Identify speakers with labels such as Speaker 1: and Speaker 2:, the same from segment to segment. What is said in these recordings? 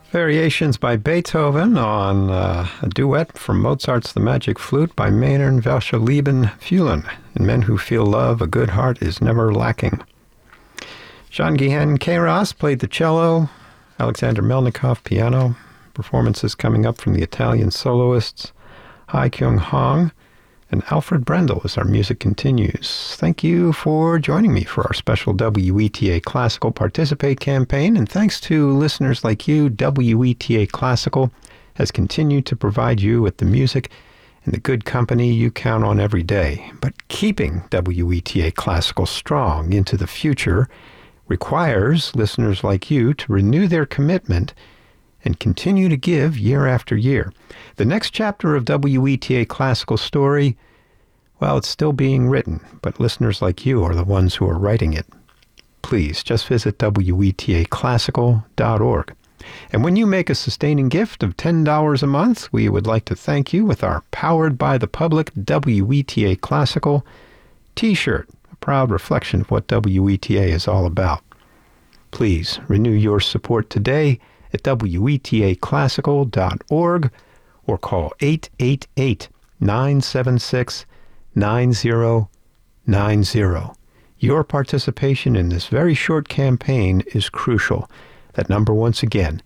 Speaker 1: Variations by Beethoven on a duet from Mozart's The Magic Flute by Maynard Welche Lieben Fühlen. In Men Who Feel Love, a good heart is never lacking. Jean-Guihen Queyras played the cello, Alexander Melnikov piano. Performances coming up from the Italian soloists Hai Kyung Hong and Alfred Brendel as our music continues. Thank you for joining me for our special WETA Classical Participate campaign, and thanks to listeners like you, WETA Classical has continued to provide you with the music and the good company you count on every day. But keeping WETA Classical strong into the future requires listeners like you to renew their commitment and continue to give year after year. The next chapter of WETA Classical story, well, it's still being written, but listeners like you are the ones who are writing it. Please, just visit WETAClassical.org. And when you make a sustaining gift of $10 a month, we would like to thank you with our Powered by the Public WETA Classical t-shirt, a proud reflection of what WETA is all about. Please renew your support today at WETAClassical.org or call 888-976-9090. Your participation in this very short campaign is crucial. That number once again,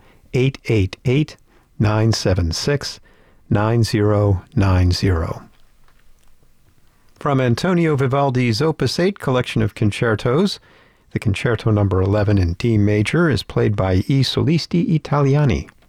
Speaker 1: 888-976-9090. From Antonio Vivaldi's Opus 8 collection of concertos, the concerto number 11 in D major is played by I Solisti Italiani.